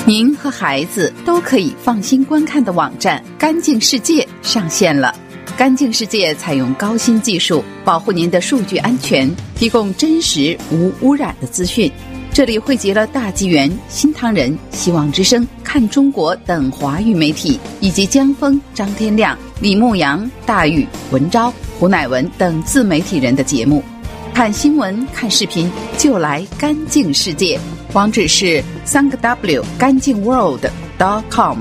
您和孩子都可以放心观看的网站干净世界上线了。干净世界采用高新技术，保护您的数据安全，提供真实无污染的资讯。这里汇集了大纪元、新唐人、希望之声、看中国等华语媒体，以及江峰、张天亮、李牧阳、大宇、文昭、胡乃文等自媒体人的节目。看新闻、看视频就来干净世界，网址是3W 干净 world.com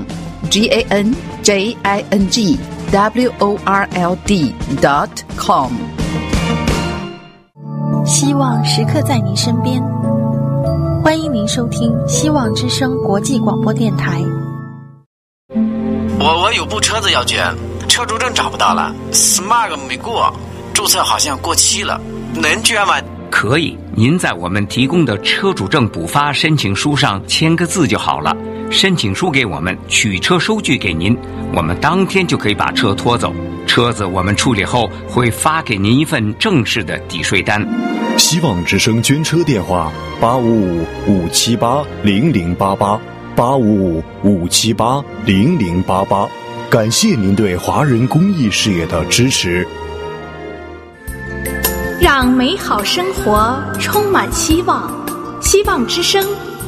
GANJINGWORLD.com。 希望时刻在您身边，欢迎您收听希望之声国际广播电台。 我有部车子要捐，车主证找不到了， Smart 没过，注册好像过期了，能捐吗？ 可以，您在我们提供的车主证补发申请书上签个字就好了，申请书给我们，取车收据给您，我们当天就可以把车拖走。车子我们处理后会发给您一份正式的抵税单。 希望之声捐车电话855-578-0088 855-578-0088。感谢您对华人公益事业的支持。 让美好生活充满希望，希望之声。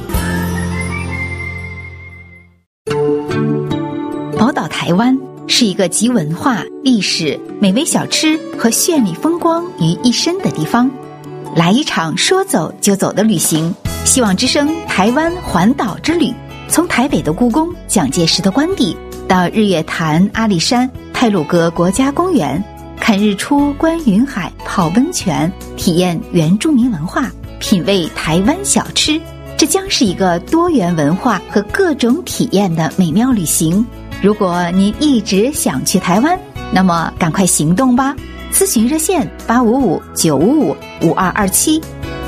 宝岛台湾是一个集文化、历史、美味小吃和绚丽风光于一身的地方。来一场说走就走的旅行，希望之声台湾环岛之旅，从台北的故宫、蒋介石的官邸，到日月潭、阿里山、太鲁阁国家公园，看日出、观云海、泡温泉，体验原住民文化，品味台湾小吃。这将是一个多元文化和各种体验的美妙旅行。如果您一直想去台湾，那么赶快行动吧！咨询热线855-955-5227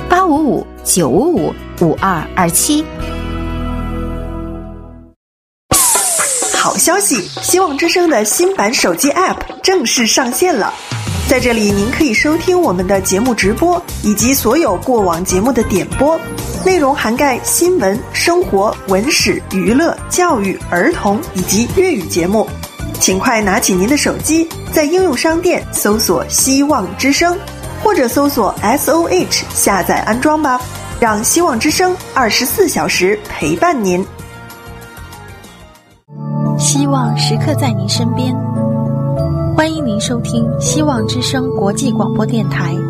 855-955-5227。 好消息，希望之声的新版手机 App 正式上线了。在这里您可以收听我们的节目直播，以及所有过往节目的点播，内容涵盖新闻、生活、文史、娱乐、教育、儿童以及粤语节目。请快拿起您的手机，在应用商店搜索希望之声，或者搜索 SOH 下载安装吧，让希望之声24小时陪伴您。 希望时刻在您身边，欢迎您收听希望之声国际广播电台。